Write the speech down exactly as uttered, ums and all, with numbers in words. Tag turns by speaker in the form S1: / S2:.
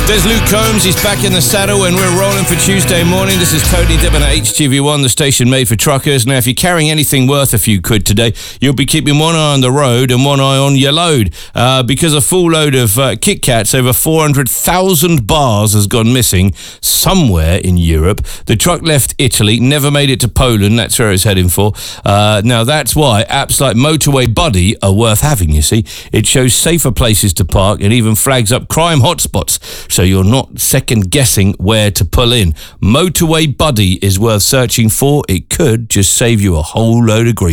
S1: There's Luke Combs, he's back in the saddle and we're rolling for Tuesday morning. This is Tony Dibbon at H T V one, the station made for truckers. Now, if you're carrying anything worth a few quid today, you'll be keeping one eye on the road and one eye on your load. Uh, because a full load of uh, Kit Kats, over four hundred thousand bars, has gone missing somewhere in Europe. The truck left Italy, never made it to Poland. That's where it's heading for. Uh, now, that's why apps like Motorway Buddy are worth having, you see. It shows safer places to park and even flags up crime hotspots, so you're not second-guessing where to pull in. Motorway Buddy is worth searching for. It could just save you a whole load of grief.